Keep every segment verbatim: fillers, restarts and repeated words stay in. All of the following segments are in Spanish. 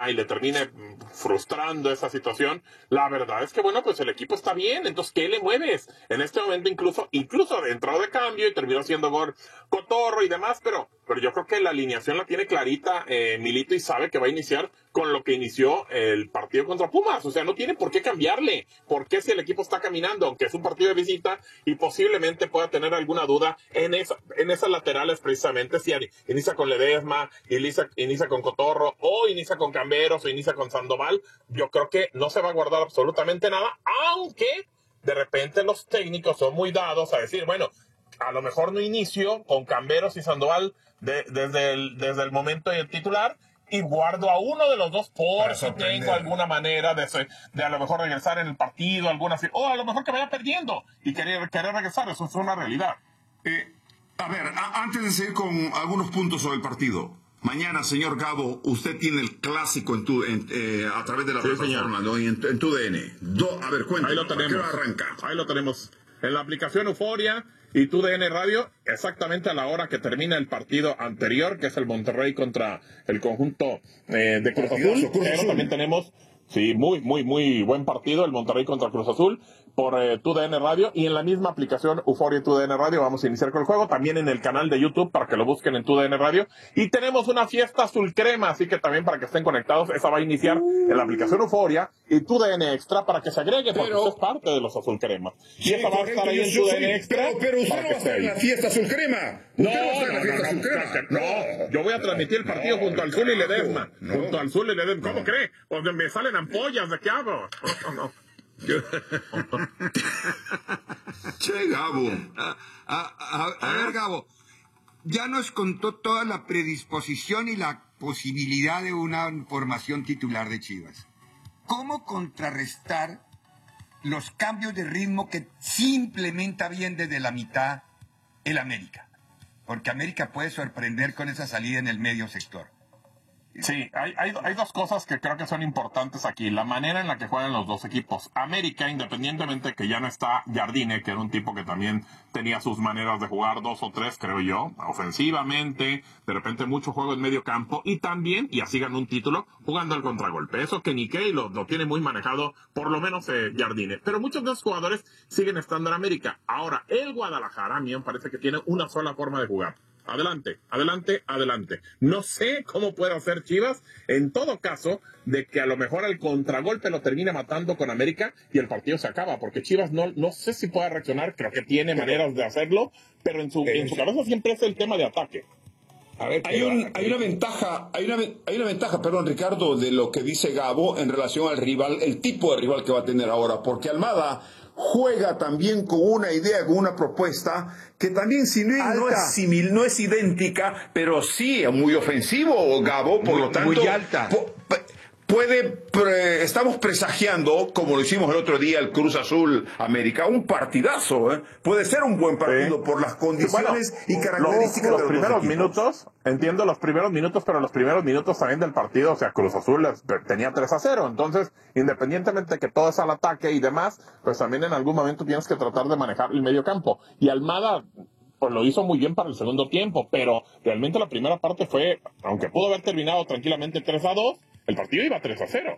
y le termine frustrando esa situación, la verdad es que, bueno, pues el equipo está bien, entonces, ¿qué le mueves? En este momento incluso, incluso entró de cambio y terminó siendo gol Cotorro y demás, pero, pero yo creo que la alineación la tiene clarita eh, Milito y sabe que va a iniciar con lo que inició el partido contra Pumas, o sea, no tiene por qué cambiarle, porque si el equipo está caminando, aunque es un partido de visita y posiblemente pueda tener alguna duda en, esa, en esas laterales precisamente, si inicia con Ledesma, inicia, inicia con Cotorro, o inicia con Camberos, o inicia con Sandoval, yo creo que no se va a guardar absolutamente nada, aunque de repente los técnicos son muy dados a decir, bueno, a lo mejor no inicio con Camberos y Sandoval de, desde, el, desde el momento del titular, y guardo a uno de los dos por si tengo alguna manera de, de a lo mejor regresar en el partido, alguna, o a lo mejor que vaya perdiendo y querer, querer regresar, eso es una realidad. Eh, a ver, a, antes de seguir con algunos puntos sobre el partido, mañana, señor Gabo, usted tiene el clásico en tu, en, eh, a través de la sí, plataforma, ¿no? Y en, en tu D N. Do, a ver, cuéntame, ahí lo tenemos, ¿por qué arranca? Ahí lo tenemos, en la aplicación Euforia y tu D N Radio, exactamente a la hora que termina el partido anterior, que es el Monterrey contra el conjunto eh, de Cruz Azul. Cruz Pero Azul. También tenemos, sí, muy, muy, muy buen partido, el Monterrey contra Cruz Azul, por eh, tu D N Radio, y en la misma aplicación Euforia y tu D N Radio vamos a iniciar con el juego, también en el canal de YouTube para que lo busquen en tu D N Radio, y tenemos una fiesta azul crema, así que también para que estén conectados, esa va a iniciar uh. en la aplicación Euforia y tu D N Extra para que se agregue, porque pero, es parte de los azul cremas, y sí, esa va a estar ahí en tu D N Extra. Pero, pero usted no va a estar en la fiesta azul crema. No, no, no, no, no, no, yo voy a transmitir el partido no, junto al Zul y Ledesma, no, junto al Zul y Ledesma, ¿cómo no. cree? Porque me salen ampollas, ¿de qué hago? No, no. Yo... Che, Gabo, a, a, a, a ver, Gabo, ya nos contó toda la predisposición y la posibilidad de una formación titular de Chivas. ¿Cómo contrarrestar los cambios de ritmo que sí implementa bien desde la mitad el América? Porque América puede sorprender con esa salida en el medio sector. Sí, hay, hay, hay dos cosas que creo que son importantes aquí. La manera en la que juegan los dos equipos. América, independientemente que ya no está Jardine, que era un tipo que también tenía sus maneras de jugar, dos o tres, creo yo, ofensivamente, de repente mucho juego en medio campo, y también, y así ganó un título, jugando al contragolpe. Eso que Nikkei lo, lo tiene muy manejado, por lo menos eh, Jardine. Pero muchos de esos jugadores siguen estando en América. Ahora, el Guadalajara, a mí me parece que tiene una sola forma de jugar. Adelante, adelante, adelante. No sé cómo puede hacer Chivas, en todo caso, de que a lo mejor el contragolpe lo termine matando con América y el partido se acaba, porque Chivas no, no sé si puede reaccionar, creo que tiene maneras de hacerlo, pero en su, en su cabeza siempre es el tema de ataque. A ver, hay, un, hay una ventaja, hay una, hay una ventaja, perdón, Ricardo, de lo que dice Gabo en relación al rival, el tipo de rival que va a tener ahora, porque Almada juega también con una idea, con una propuesta que también si no, no es simil, no es idéntica, pero sí es muy ofensivo, Gabo, por muy, lo tanto muy alta. Po, puede, pre, estamos presagiando, como lo hicimos el otro día el Cruz Azul América, un partidazo, ¿eh? Puede ser un buen partido sí. por las condiciones bueno, y características los, de los los primeros minutos, entiendo los primeros minutos, pero los primeros minutos también del partido, o sea, Cruz Azul tenía tres a cero, entonces, independientemente de que todo es al ataque y demás, pues también en algún momento tienes que tratar de manejar el medio campo, y Almada pues lo hizo muy bien para el segundo tiempo, pero realmente la primera parte fue, aunque pudo haber terminado tranquilamente tres a dos, el partido iba tres a cero.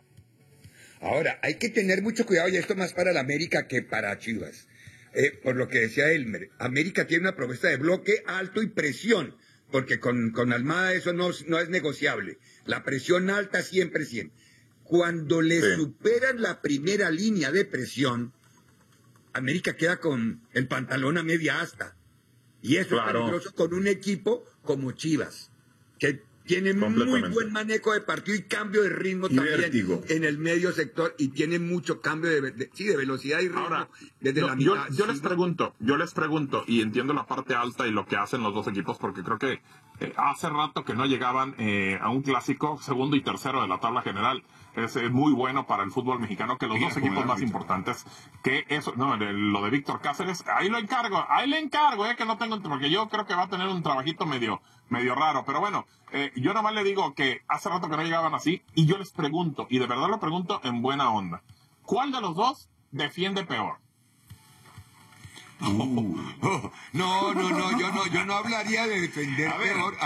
Ahora, hay que tener mucho cuidado, y esto más para la América que para Chivas. Eh, por lo que decía Elmer, América tiene una propuesta de bloque alto y presión, porque con, con Almada eso no, no es negociable. La presión alta siempre, siempre. Cuando le sí. superan la primera línea de presión, América queda con el pantalón a media asta. Y eso claro. es peligroso con un equipo como Chivas, que tiene muy buen manejo de partido y cambio de ritmo y también vértigo. En el medio sector, y tiene mucho cambio de, de, sí, de velocidad y ritmo. Ahora, desde no, la mitad. Yo, yo les pregunto, yo les pregunto, y entiendo la parte alta y lo que hacen los dos equipos, porque creo que eh, hace rato que no llegaban eh, a un clásico segundo y tercero de la tabla general. Es eh, muy bueno para el fútbol mexicano que los Mira, dos equipos más importantes, que eso, no, de, lo de Víctor Cáceres, ahí lo encargo, ahí le encargo, eh, que no tengo, porque yo creo que va a tener un trabajito medio, medio raro, pero bueno, eh, yo nomás le digo que hace rato que no llegaban así, y yo les pregunto, y de verdad lo pregunto en buena onda, ¿cuál de los dos defiende peor? Uh, oh, no, no, no, yo no, yo no hablaría de defender a ver, peor. Ah,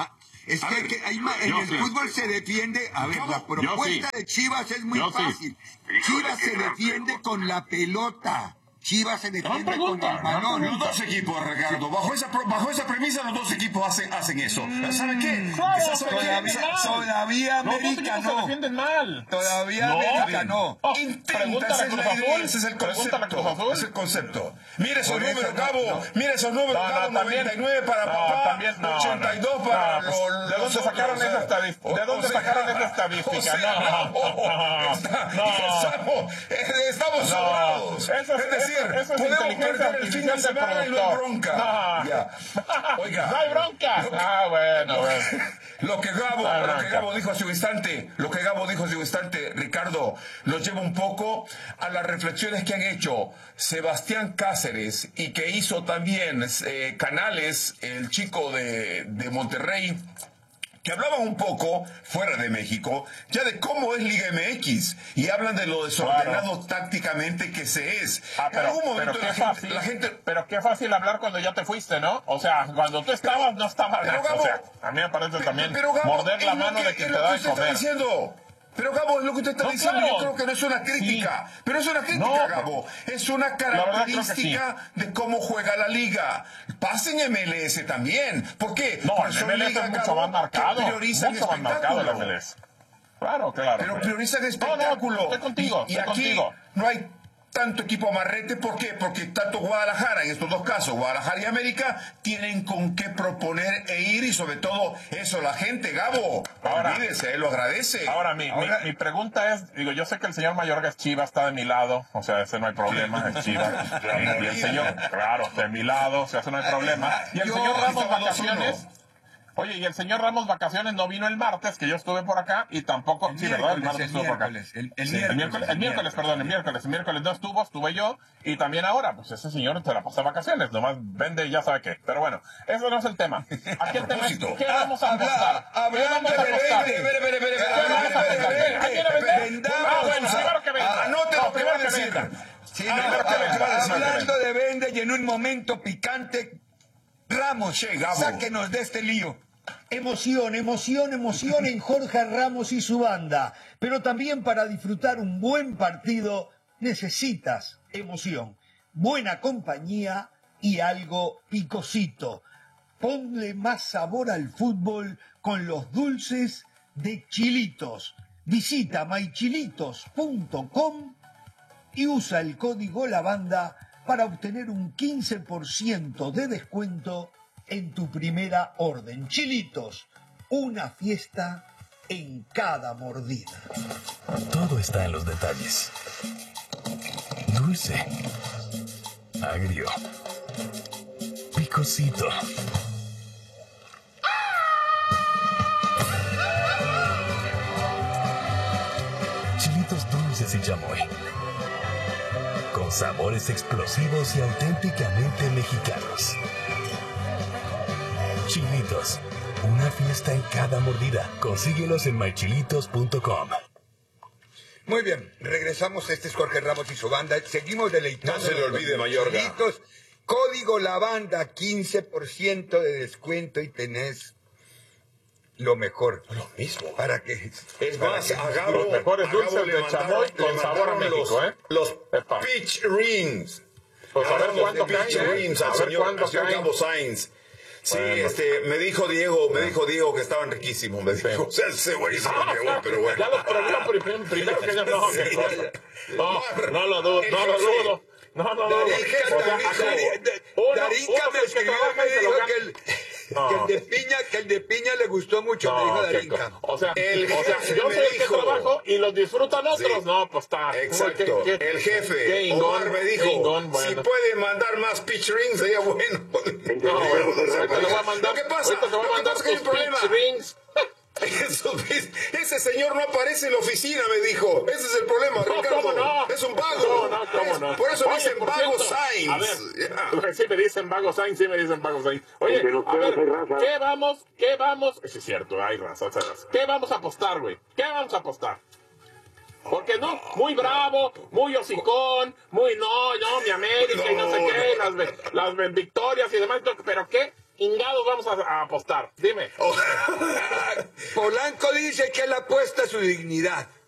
Es que, que hay, en yo el sí. fútbol se defiende. A ver, la propuesta sí. de Chivas es muy Yo sí. fácil. Chivas se defiende con la pelota. Chivas se defiende con el balón. Los dos equipos, Ricardo, bajo esa, bajo esa premisa, los dos equipos hacen, hacen eso. ¿Saben qué? Claro, ¿Saben Todavía, qué? todavía Los dos América equipos se no. defienden mal. Todavía No. América no. Oh, Intenta, pregúntale esa a es Cruz la Azul. idea, ese es el Pregúntale a Cruz concepto. Azul. Es el concepto. Mire esos Por eso números, no, Gabo. no. Mire esos números, No, no, Gabo. también- noventa y nueve para no, papá, también- no, ochenta y dos no. para No, los, ¿de dónde los sacaron otros? esa estadística? ¿De O- dónde o sea, sacaron esa estadística? o sea, No. no, está- No. Estamos, eh, estamos No. sobrados. Eso es- es decir, eso- eso es podemos inteligencia perder el fin de artificial del semana y no hay productor. bronca. No. Ya. Oiga. No hay bronca. Ah, bueno, bueno. Lo que Gabo, No hay lo que bronca. Gabo dijo hace un instante, lo que Gabo dijo hace un instante, Ricardo, nos lleva un poco a las reflexiones que han hecho Sebastián Cáceres y que hizo también eh, Canales, el chico de, de Monterrey, que hablaban un poco, fuera de México, ya de cómo es Liga M X, y hablan de lo desordenado Claro. tácticamente que se es. Ah, pero, en algún momento pero qué la, gente, fácil, la gente... pero qué fácil hablar cuando ya te fuiste, ¿no? O sea, cuando tú estabas, no estabas. Pero, Gabo, o sea, a mí me parece pero- también pero, Gabo, morder la es lo mano que- de quien es te lo da que de usted está comer. diciendo. Pero Gabo, es lo que usted está No, diciendo, claro. yo creo que no es una crítica, Sí. pero es una crítica, No, Gabo, es una verdad creo que característica de cómo juega la liga. Pasa en M L S también, ¿por qué? No, Porque el son M L S ligas, es mucho Gabo, más marcado. que priorizan Mucho más marcado el espectáculo. M L S. Claro, claro. Pero hombre. priorizan No, espectáculo. no, estoy contigo, Y, y estoy aquí contigo. no hay tanto equipo amarrete, ¿por qué? Porque tanto Guadalajara, en estos dos casos, Guadalajara y América, tienen con qué proponer e ir, y sobre todo eso, la gente, Gabo, Ahora- olvídese, él lo agradece. Ahora, mi, Ahora- mi, mi pregunta es, digo, yo sé que el señor Mayorga es Chiva, está de mi lado, o sea, ese no hay problema, es Chiva. Y el señor, claro, de mi lado, o sea, ese no hay problema. Y el Yo señor Ramos estaba dos Vacaciones, uno. oye, y el señor Ramos Vacaciones no vino el martes, que yo estuve por acá, y tampoco, El sí, ¿verdad? El miércoles, martes el estuvo por acá. miércoles, el- el Sí, miércoles, el miércoles, el el miércoles, miércoles. perdón, el miércoles, el miércoles no estuvo, estuve yo, y también ahora, pues ese señor se la pasa de vacaciones, nomás vende y ya sabe qué. Pero bueno, eso no es el tema. Aquí el tema es, Propósito. ¿qué vamos a apostar? ¿Qué Hablando vamos a de apostar? vende, Espere, espere, espere, ¿Qué espere, vamos a espere, apostar? espere, ¿A quién le espere, vende? vendamos. Ah, bueno, primero que venda. Anote lo No, que primero va a que decir. venda. Sí, Ah, no, primero que venda, primero que hablando venda. de vende y en un momento picante, Ramos, Che, Gabo. sáquenos de este lío. Emoción, emoción, emoción en Jorge Ramos y su banda. Pero también para disfrutar un buen partido necesitas emoción, buena compañía y algo picosito. Ponle más sabor al fútbol con los dulces de Chilitos. Visita my chilitos punto com y usa el código La Banda para obtener un quince por ciento de descuento en tu primera orden. Chilitos, una fiesta en cada mordida. Todo está en los detalles. Dulce, agrio, picosito. Chilitos dulces y chamoy. Con sabores explosivos y auténticamente mexicanos. Chilitos, una fiesta en cada mordida. Consíguelos en my chilitos punto com. Muy bien, regresamos. Este es Jorge Ramos y su banda. Seguimos deleitando. No se le olvide, Mayorga. Código La Banda, quince por ciento de descuento y tenés lo mejor. Lo mismo. Para que... Es para más, que- a Gabo, Los mejores a Gabo dulces le de mandaron- chamoy le con sabor a mandaron México, los, ¿eh? Los Epa. Peach Rings. Pues a ver Hablamos cuándo de Peach caen, ¿eh? Rings A al ver señor, cuándo al señor caen. Gabo Sainz. Sí, Bueno. este, me dijo Diego, me dijo Diego que estaban riquísimos, me dijo, o sea, ese güey se lo pegó, pero bueno. Ya los probé prim- primero que yo no, Sí, qué cosa. ya, ya. No, no lo dudo, no lo dudo. No, no, no. Darinka, O sea, Darinka, así, uno- Darinka uno me que escribió y trabaja me y se lo dijo gana. que el, No. que el de Piña, que el de Piña le gustó mucho, me dijo No, qué Darinka. cosa. O sea, El o sea, jefe yo me soy el que dijo. trabajo y los disfrutan otros. Sí. No, pues está. Exacto. ¿Qué- qué- El jefe, qué ingón, Omar, me qué dijo, ingón, si bueno. puede mandar más Peach Rings, sería bueno. No, bueno, ahorita le voy a mandar. Lo que pasa, ahorita te voy a lo que mandar pasa es que hay un tus problema. Peach Rings. Eso, ese señor no aparece en la oficina, me dijo. Ese es el problema, No, Ricardo. ¿cómo no? Es un vago. No, no, ¿cómo Es- no? Por eso Oye, dicen por vago cierto, Sainz. A ver, Ya. sí me dicen vago Sainz, sí me dicen vago Sainz. Oye, a ver, ¿qué vamos, qué vamos? Sí, es cierto, hay raza, hay raza. ¿Qué vamos a apostar, güey? ¿Qué vamos a apostar? Porque no, muy bravo, muy hocicón, muy no, no, mi América y no sé No, qué, no. las, ve- las ve- victorias y demás, pero ¿qué? ingados vamos a, a apostar? Dime. Polanco dice que él apuesta a su dignidad.